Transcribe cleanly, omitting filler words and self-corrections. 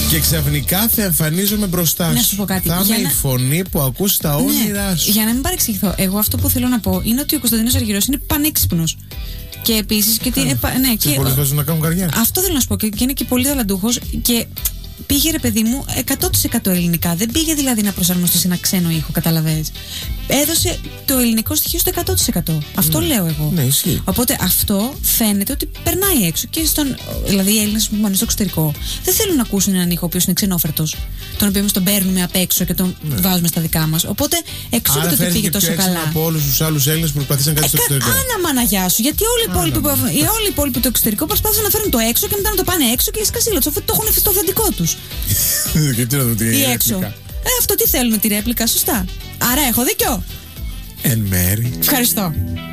Και ξαφνικά θα εμφανίζομαι μπροστά σου. Να σου πω κάτι. Θα είμαι η φωνή που ακούς τα όνειρά σου. Για να μην παρεξηγηθώ, εγώ αυτό που θέλω να πω είναι ότι ο Κωνσταντίνος Αργυρός είναι πανέξυπνος. Και επίσης. Και πολλές φορές να κάνουν καριέρα. Αυτό θέλω να σου πω. Και είναι και πολύ ταλαντούχος. Και πήγε, ρε παιδί μου, 100% ελληνικά. Δεν πήγε δηλαδή να προσαρμοστεί σε ένα ξένο ήχο, καταλαβαίνεις. Έδωσε το ελληνικό στοιχείο στο 100%. Αυτό λέω εγώ. Ναι, ισχύει. Οπότε αυτό φαίνεται ότι περνάει έξω. Και δηλαδή οι Έλληνες που πάνε στο εξωτερικό δεν θέλουν να ακούσουν έναν ήχο ο οποίος είναι ξενόφερτος, τον οποίο εμείς τον παίρνουμε απ' έξω και τον βάζουμε στα δικά μας. Οπότε εξού το ότι πήγε τόσο καλά. Από όλους τους άλλους Έλληνες που προσπαθήσαν κάτι στο εξωτερικό. Άνα μαναγιά σου, γιατί όλοι οι υπόλοιποι του εξωτερικού προσπάθησαν να φέρουν το έξω και μετά να το πάνε έξω και σκασίλο. Αυτό το έχουν στο αυθεντικό τους. Ή έξω. Αυτό τι θέλουν, τη ρέπλικα, σωστά. Άρα έχω δίκιο. Εν μέρη. Ευχαριστώ.